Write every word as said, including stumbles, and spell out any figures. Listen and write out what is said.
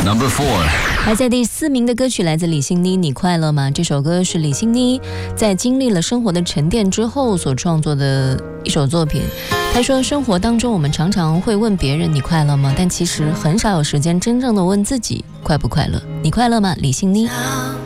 Number four， 排在第四名的歌曲来自李心妮，《你快乐吗》。这首歌是李心妮在经历了生活的沉淀之后所创作的一首作品。她说，生活当中我们常常会问别人你快乐吗？但其实很少有时间真正的问自己快不快乐。你快乐吗？李心妮。